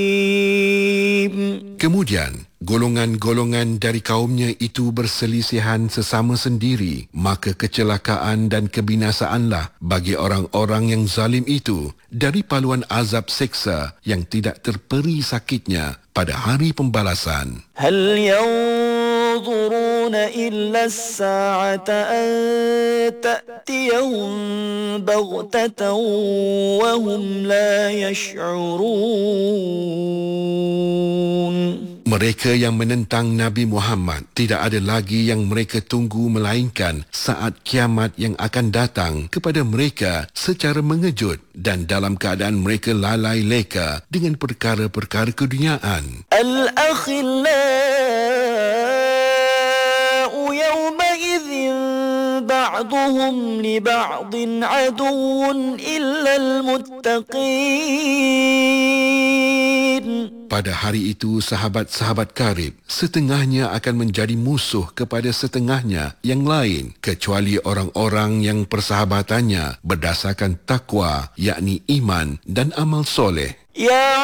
Kemudian, golongan-golongan dari kaumnya itu berselisihan sesama sendiri, maka kecelakaan dan kebinasaanlah bagi orang-orang yang zalim itu dari paluan azab seksa yang tidak terperi sakitnya pada hari pembalasan. هل ينظرون إلا الساعة أن تأتيهم بغتة وهم لا يشعرون. Mereka yang menentang Nabi Muhammad tidak ada lagi yang mereka tunggu melainkan saat kiamat yang akan datang kepada mereka secara mengejut dan dalam keadaan mereka lalai leka dengan perkara-perkara keduniaan. الأخلاء يومئذ بعضهم لبعض عدو إلا المتقين. Pada hari itu, sahabat-sahabat karib, setengahnya akan menjadi musuh kepada setengahnya yang lain, kecuali orang-orang yang persahabatannya berdasarkan takwa, yakni iman dan amal soleh.